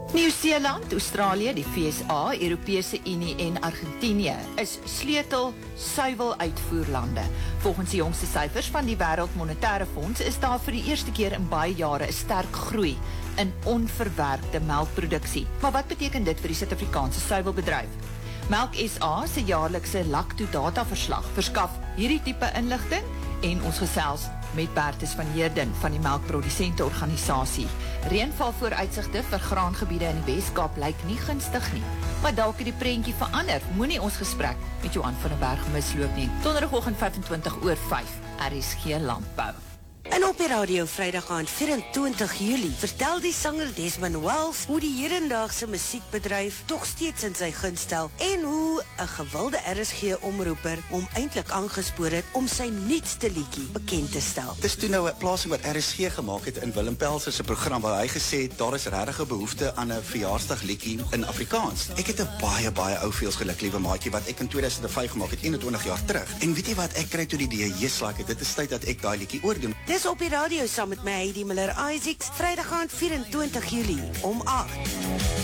Nieu-Seeland, Australië, die VSA, Europese Unie en Argentinië is sleutel suiweluitvoerlande. Volgens die jongste syfers van die Wêreld Monetaire Fonds is daar vir die eerste keer in baie jare 'n sterk groei in onverwerkte melkproduksie. Maar wat beteken dit vir die Suid-Afrikaanse suiwelbedryf? Melk SA se jaarlikse Lacto-data-verslag verskaf hierdie tipe inligting en ons gesels met Bertus van Heerden van die melkprodusenteorganisasie. Reënvalvooruitsigte vir graangebiede in die Weskaap lyk nie gunstig nie. Maar dalk het die prentjie verander. Moenie ons gesprek met Johan van der Berg misloop nie. Donderdagoggend 25:05, RSG Landbou. En op die radio Vrydag aand 24 Julie vertel die sanger Desmond Wells hoe die hedendaagse musiekbedryf tog steeds in sy gunst stel en hoe 'n gewilde RSG-omroeper hom eintlik aangespoor het om sy nuutste liedjie bekend te stel. Dis toe nou 'n plasing wat RSG gemaak het in Willem Pelser se program waar hy gesê het daar is regtig 'n behoefte aan 'n verjaarsdagliedjie in Afrikaans. Ek het 'n baie ou feels geluk liewe maatjie wat ek in 2005 gemaak het, 21 jaar terug. En weet jy wat, ek kry toe die idee, dit is tyd dat ek daai liedjie oordoen. Dis op die radio saam met my Heidi Miller Isaacs, Vrydag aand 24 Julie om 8.